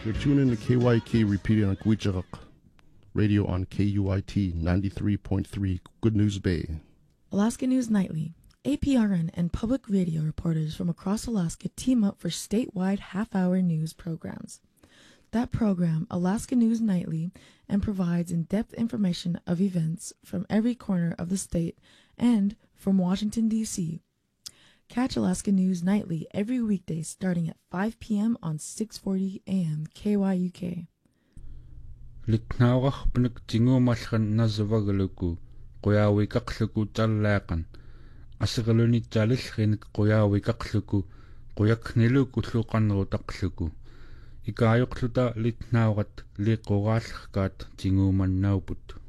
You're tuning in to KYK repeating on Gwich'ak Radio on KUIT 93.3 Good News Bay. Alaska News Nightly. APRN and public radio reporters from across Alaska team up for statewide half-hour news programs. That program, Alaska News Nightly, and provides in-depth information of events from every corner of the state and from Washington, D.C. Catch Alaska News Nightly every weekday starting at 5 p.m. on 6:40 a.m. KYUK. Liknawah pnik tingumalhan nazavagaluku, Qoyawikakluku talakan, Asigaluni talilhin Qoyawikakluku, Qoyakniluku tlukanrutakluku, Ikayokluta litnawat liqogalkat tinguman nauput.